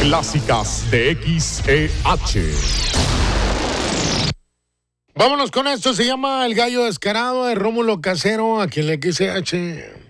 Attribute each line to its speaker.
Speaker 1: clásicas de XEH.
Speaker 2: Vámonos con esto, se llama El Gallo Descarado de Rómulo Casero, aquí en la XH.